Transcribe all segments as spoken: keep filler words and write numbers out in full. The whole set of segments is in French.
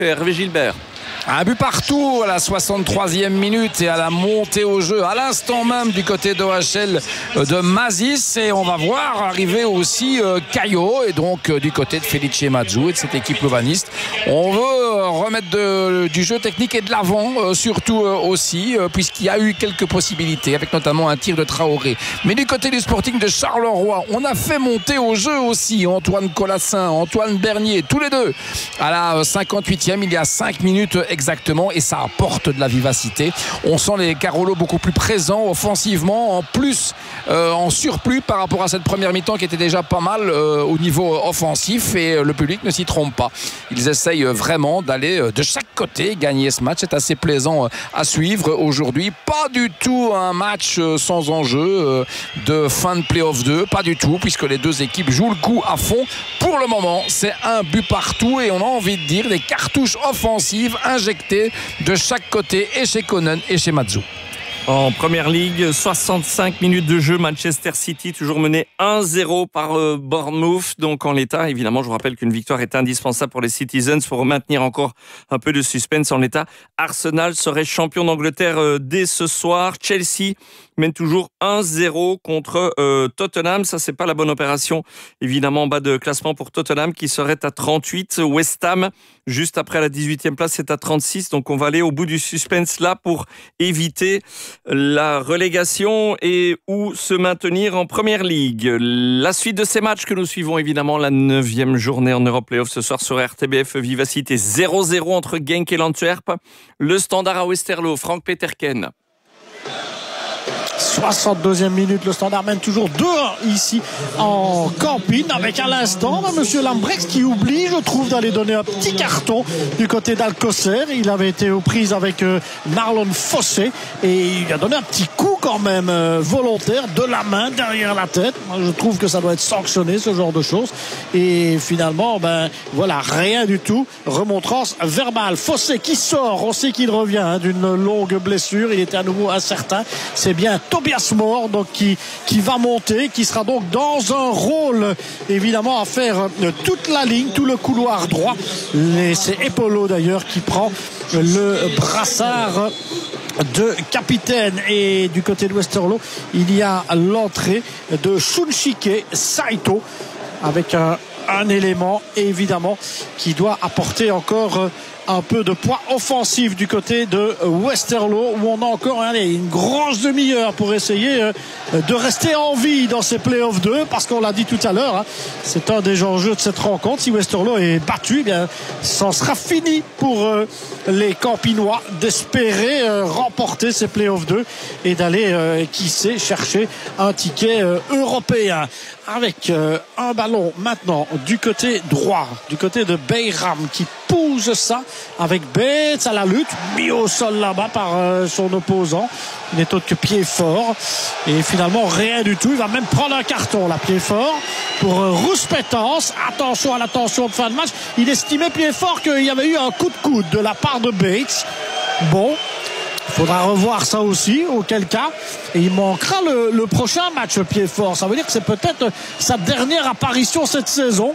Hervé Gilbert. Un but partout à la soixante-troisième minute et à la montée au jeu à l'instant même du côté d'O H L de Mazis, et on va voir arriver aussi euh, Caillot et donc euh, du côté de Felice Mazzu et de cette équipe lovaniste. On veut euh, remettre de, du jeu technique et de l'avant euh, surtout euh, aussi euh, puisqu'il y a eu quelques possibilités avec notamment un tir de Traoré. Mais du côté du Sporting de Charleroi, on a fait monter au jeu aussi Antoine Colassin, Antoine Bernier, tous les deux à la cinquante-huitième, il y a cinq minutes exactement, et ça apporte de la vivacité. On sent les Carolo beaucoup plus présents offensivement, en plus euh, en surplus par rapport à cette première mi-temps qui était déjà pas mal euh, au niveau offensif, et euh, le public ne s'y trompe pas. Ils essayent vraiment d'aller euh, de chaque côté gagner ce match. C'est assez plaisant euh, à suivre aujourd'hui. Pas du tout un match euh, sans enjeu euh, de fin de play-off deux, pas du tout, puisque les deux équipes jouent le coup à fond. Pour le moment, c'est un but partout et on a envie de dire des cartouches offensives injectées de chaque côté, et chez Conan et chez Mazzu. En première ligue, soixante-cinq minutes de jeu, Manchester City toujours mené un zéro par euh, Bournemouth. Donc en l'état, évidemment, je vous rappelle qu'une victoire est indispensable pour les Citizens pour maintenir encore un peu de suspense. En l'état, Arsenal serait champion d'Angleterre euh, dès ce soir. Chelsea mène toujours un zéro contre euh, Tottenham. Ça, c'est pas la bonne opération. Évidemment, en bas de classement pour Tottenham qui serait à trente-huit. West Ham, juste après la dix-huitième place, c'est à trente-six. Donc on va aller au bout du suspense là pour éviter la relégation et ou se maintenir en première ligue. La suite de ces matchs que nous suivons, évidemment, la neuvième journée en Europe Playoff ce soir sur R T B F Vivacité. zéro zéro entre Genk et l'Antwerp. Le Standard à Westerlo, Frank Peterken. soixante-deuxième minute, le Standard mène toujours deux un ici en Campine, avec à l'instant M. Lambrecht qui oublie, je trouve, d'aller donner un petit carton du côté d'Alcocer. Il avait été aux prises avec euh, Marlon Fossé et il a donné un petit coup quand même euh, volontaire de la main derrière la tête. Moi, je trouve que ça doit être sanctionné, ce genre de choses, et finalement ben voilà, rien du tout. Remontrance verbale. Fossé qui sort, on sait qu'il revient hein, d'une longue blessure, il était à nouveau incertain. C'est bien Tobias Moore donc qui, qui va monter, qui sera donc dans un rôle évidemment à faire euh, toute la ligne, tout le couloir droit. Les, c'est Epolo d'ailleurs qui prend le brassard de capitaine. Et du côté de Westerlo, il y a l'entrée de Shunshike Saito avec un, un élément évidemment qui doit apporter encore un peu de poids offensif du côté de Westerlo, où on a encore allez, une grosse demi-heure pour essayer euh, de rester en vie dans ces playoffs deux, parce qu'on l'a dit tout à l'heure, hein, c'est un des enjeux de cette rencontre. Si Westerlo est battu, eh bien, ça sera fini pour euh, les Campinois d'espérer euh, remporter ces playoffs deux et d'aller, euh, qui sait, chercher un ticket euh, européen. Avec euh, un ballon maintenant du côté droit, du côté de Beyram qui pousse ça avec Bates à la lutte, mis au sol là-bas par euh, son opposant. Il n'est autre que Pied-Fort, et finalement rien du tout. Il va même prendre un carton là, Pied-Fort, pour euh, rouspétance. Attention à l'attention de fin de match. Il estimait, Pied-Fort, qu'il y avait eu un coup de coude de la part de Bates. Bon, il faudra revoir ça aussi, auquel cas. Et il manquera le, le prochain match Pied-Fort. Ça veut dire que c'est peut-être sa dernière apparition cette saison.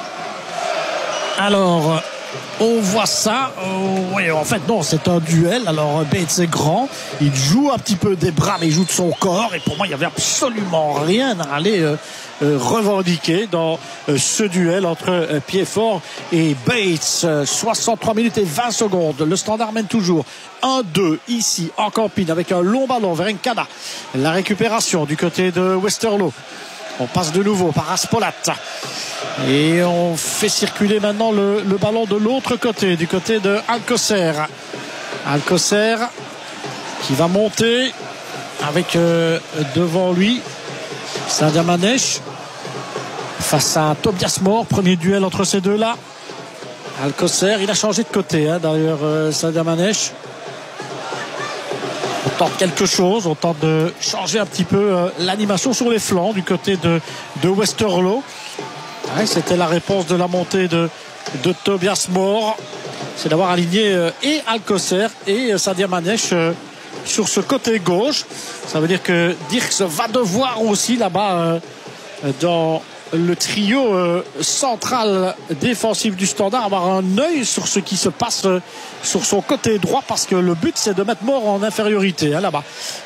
Alors, on voit ça. Euh, oui, en fait, non, c'est un duel. Alors, Bates est grand. Il joue un petit peu des bras, mais il joue de son corps. Et pour moi, il n'y avait absolument rien à aller euh, euh, revendiquer dans euh, ce duel entre euh, Pied-Fort et Bates. Euh, soixante-trois minutes et vingt secondes. Le Standard mène toujours un deux ici en Campine avec un long ballon vers Nkada. La récupération du côté de Westerlo. On passe de nouveau par Aspolat. Et on fait circuler maintenant le, le ballon de l'autre côté, du côté de Alcocer. Alcocer qui va monter avec euh, devant lui Sadia Manesh face à Tobias Moore. Premier duel entre ces deux-là. Alcocer, il a changé de côté hein, d'ailleurs euh, Sadia Manesh. On tente quelque chose, on tente de changer un petit peu euh, l'animation sur les flancs du côté de, de Westerlo. Ouais, c'était la réponse de la montée de, de Tobias Moore. C'est d'avoir aligné euh, et Alcocer et euh, Sadia Manesh euh, sur ce côté gauche. Ça veut dire que Dirks va devoir aussi là-bas euh, dans le trio euh, central défensif du Standard avoir un œil sur ce qui se passe euh, sur son côté droit, parce que le but c'est de mettre Mort en infériorité hein, là-bas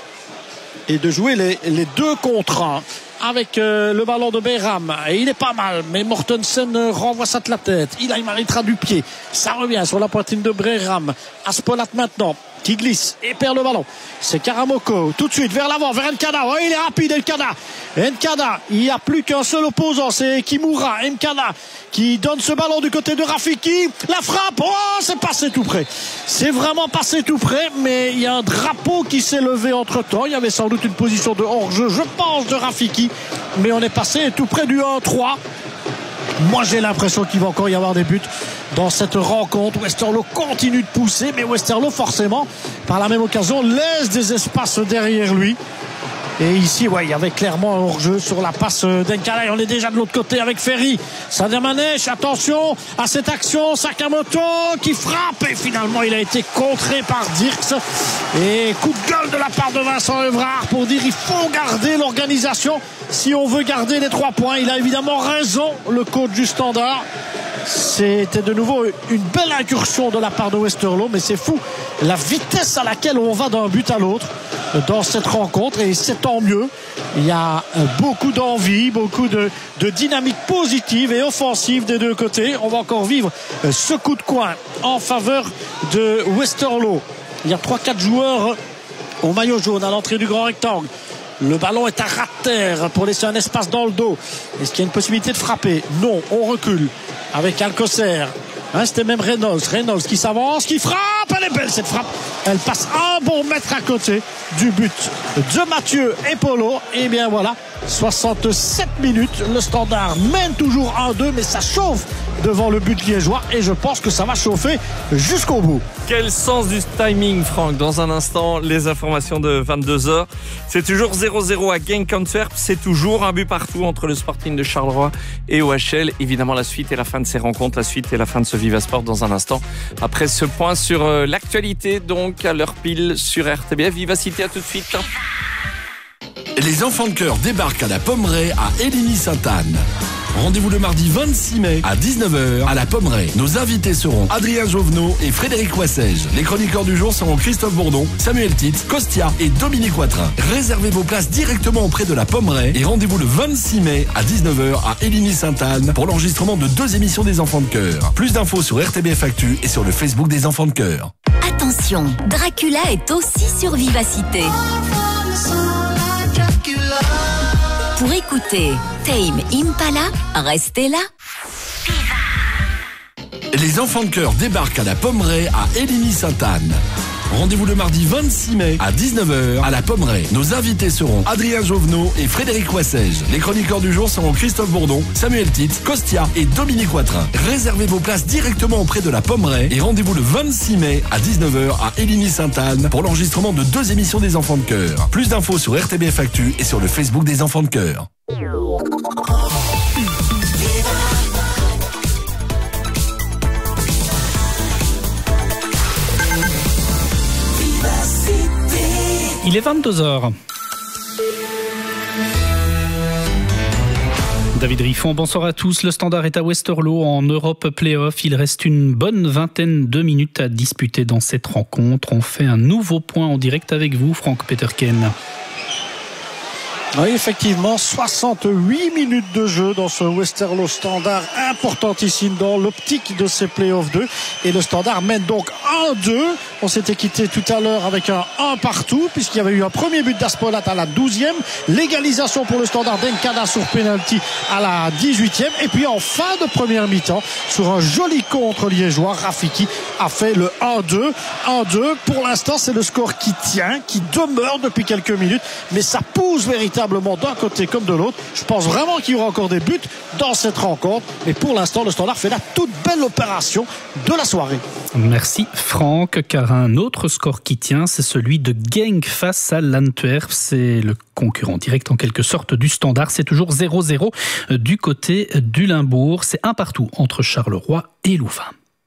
et de jouer les, les deux contre un avec euh, le ballon de Behram, et il est pas mal, mais Mortensen euh, renvoie ça de la tête. Il a Maritra du pied, ça revient sur la poitrine de Behram. Aspolat maintenant qui glisse et perd le ballon, c'est Karamoko tout de suite vers l'avant, vers Nkada. Oh, il est rapide Nkada. Nkada, il n'y a plus qu'un seul opposant, c'est Kimura. Nkada qui donne ce ballon du côté de Rafiki, la frappe, oh c'est passé tout près, c'est vraiment passé tout près, mais il y a un drapeau qui s'est levé entre temps. Il y avait sans doute une position de hors-jeu, je pense, de Rafiki, mais on est passé tout près du un trois. Moi j'ai l'impression qu'il va encore y avoir des buts dans cette rencontre. Westerlo continue de pousser, mais Westerlo forcément par la même occasion laisse des espaces derrière lui. Et ici, ouais, il y avait clairement un hors-jeu sur la passe d'Nkala. Et on est déjà de l'autre côté avec Ferry. Sadio Manèche, attention à cette action. Sakamoto qui frappe. Et finalement, il a été contré par Dirks. Et coup de gueule de la part de Vincent Evrard pour dire il faut garder l'organisation si on veut garder les trois points. Il a évidemment raison, le coach du Standard. C'était de nouveau une belle incursion de la part de Westerlo, mais c'est fou la vitesse à laquelle on va d'un but à l'autre dans cette rencontre, et c'est tant mieux. Il y a beaucoup d'envie, beaucoup de, de dynamique positive et offensive des deux côtés. On va encore vivre ce coup de coin en faveur de Westerlo. Il y a trois quatre joueurs au maillot jaune à l'entrée du grand rectangle. Le ballon est à ras de terre pour laisser un espace dans le dos. Est-ce qu'il y a une possibilité de frapper? Non, on recule avec Alcocer. Hein, c'était même Reynolds. Reynolds qui s'avance, qui frappe. Elle est belle cette frappe. Elle passe un bon mètre à côté du but de Mathieu et Polo. Et bien voilà, soixante-sept minutes. Le Standard mène toujours un deux, mais ça chauffe devant le but liégeois. Et je pense que ça va chauffer jusqu'au bout. Quel sens du timing, Franck. Dans un instant, les informations de vingt-deux heures. C'est toujours zéro zéro à Genk Antwerp. C'est toujours un but partout entre le Sporting de Charleroi et O H L. Évidemment, la suite et la fin de ces rencontres. La suite et la fin de ce Viva Sport dans un instant. Après ce point sur euh, l'actualité, donc à l'heure pile sur R T B F. Vivacité, à tout de suite. Les enfants de cœur débarquent à la Pommeraye à Éligny-Sainte-Anne. Rendez-vous le mardi vingt-six mai à dix-neuf heures à la Pommeraye. Nos invités seront Adrien Jovenot et Frédéric Wassège. Les chroniqueurs du jour seront Christophe Bourdon, Samuel Titz, Costia et Dominique Watrin. Réservez vos places directement auprès de la Pommeraye et rendez-vous le vingt-six mai à dix-neuf heures à Éligny-Sainte-Anne pour l'enregistrement de deux émissions des enfants de cœur. Plus d'infos sur R T B F Actu et sur le Facebook des enfants de cœur. Attention, Dracula est aussi sur Vivacité. Pour écouter Tame Impala, restez là. Les enfants de cœur débarquent à la Pommeraye à Éligny-Sainte-Anne. Rendez-vous le mardi vingt-six mai à dix-neuf heures à la Pommeraye. Nos invités seront Adrien Jovenot et Frédéric Wassège. Les chroniqueurs du jour seront Christophe Bourdon, Samuel Titz, Costia et Dominique Watrin. Réservez vos places directement auprès de la Pommeraye et rendez-vous le vingt-six mai à dix-neuf heures à Éligny-Sainte-Anne pour l'enregistrement de deux émissions des enfants de cœur. Plus d'infos sur R T B F Actu et sur le Facebook des enfants de cœur. Il est vingt-deux heures. David Riffon, bonsoir à tous. Le Standard est à Westerlo en Europe Playoff. Il reste une bonne vingtaine de minutes à disputer dans cette rencontre. On fait un nouveau point en direct avec vous, Franck Peterken. Oui, effectivement, soixante-huit minutes de jeu dans ce Westerlo Standard importantissime dans l'optique de ces playoffs deux. Et le Standard mène donc un deux. On s'était quitté tout à l'heure avec un un partout, puisqu'il y avait eu un premier but d'Aspolat à la douzième. L'égalisation pour le Standard d'Nkada sur penalty à la dix-huitième. Et puis en fin de première mi-temps, sur un joli contre liégeois, Rafiki a fait le un deux. un deux, pour l'instant, c'est le score qui tient, qui demeure depuis quelques minutes. Mais ça pousse véritablement d'un côté comme de l'autre. Je pense vraiment qu'il y aura encore des buts dans cette rencontre. Mais pour l'instant, le Standard fait la toute belle opération de la soirée. Merci Franck, car un autre score qui tient, c'est celui de Genk face à l'Antwerp. C'est le concurrent direct en quelque sorte du Standard. C'est toujours zéro zéro du côté du Limbourg. C'est un partout entre Charleroi et Louvain.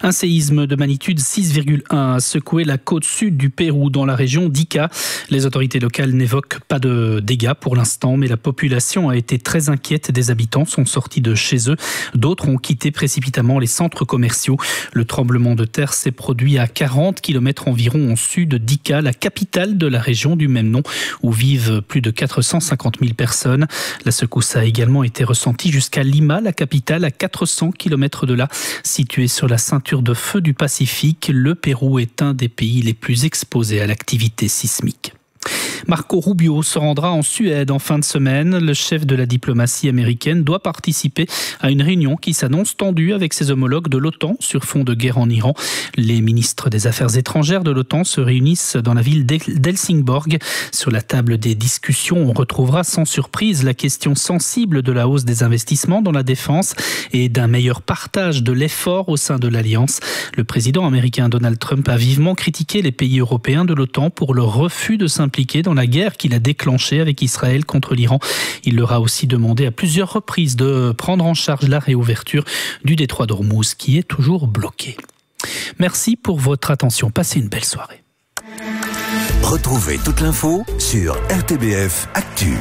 Un séisme de magnitude six virgule un a secoué la côte sud du Pérou dans la région d'Ica. Les autorités locales n'évoquent pas de dégâts pour l'instant, mais la population a été très inquiète. Des habitants sont sortis de chez eux. D'autres ont quitté précipitamment les centres commerciaux. Le tremblement de terre s'est produit à quarante kilomètres environ au sud d'Ica, la capitale de la région du même nom, où vivent plus de quatre cent cinquante mille personnes. La secousse a également été ressentie jusqu'à Lima, la capitale, à quatre cents kilomètres de là. Située sur la ceinture de feu du Pacifique, le Pérou est un des pays les plus exposés à l'activité sismique. Marco Rubio se rendra en Suède en fin de semaine. Le chef de la diplomatie américaine doit participer à une réunion qui s'annonce tendue avec ses homologues de l'OTAN sur fond de guerre en Iran. Les ministres des Affaires étrangères de l'OTAN se réunissent dans la ville d'Helsingborg. Sur la table des discussions, on retrouvera sans surprise la question sensible de la hausse des investissements dans la défense et d'un meilleur partage de l'effort au sein de l'Alliance. Le président américain Donald Trump a vivement critiqué les pays européens de l'OTAN pour leur refus de s'impliquer dans la guerre qu'il a déclenchée avec Israël contre l'Iran. Il leur a aussi demandé à plusieurs reprises de prendre en charge la réouverture du détroit d'Ormuz qui est toujours bloqué. Merci pour votre attention. Passez une belle soirée. Retrouvez toute l'info sur R T B F Actu.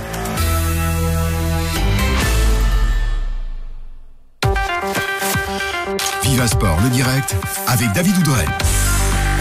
Viva Sport, le direct avec David Oudrey.